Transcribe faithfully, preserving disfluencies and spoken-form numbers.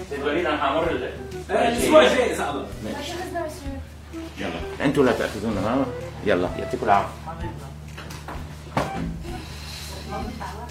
سيد وليد انا هامر الاسبوع الجاي ان شاء الله. يلا انتوا لا تاخذونا، يلا يعطيكم العافيه.